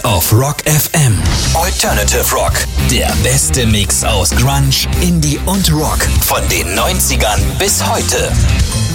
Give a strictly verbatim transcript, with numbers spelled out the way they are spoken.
auf Rock F M. Alternative Rock. Der beste Mix aus Grunge, Indie und Rock. Von den neunzigern bis heute.